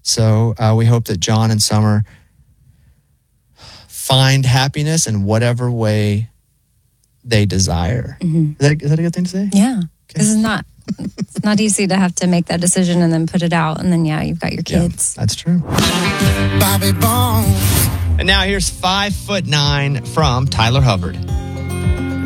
So we hope that John and Summer find happiness in whatever way they desire. Mm-hmm. Is that a good thing to say? Yeah. Okay. This is not... It's not easy to have to make that decision and then put it out. And then, you've got your kids. Yeah, that's true. Bobby Bones. And now here's 5'9" from Tyler Hubbard.